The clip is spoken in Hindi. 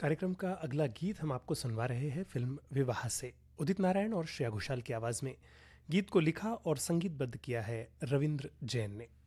कार्यक्रम का अगला गीत हम आपको सुनवा रहे हैं फिल्म विवाह से। उदित नारायण और श्रेया घोषाल की आवाज में गीत को लिखा और संगीतबद्ध किया है रविंद्र जैन ने।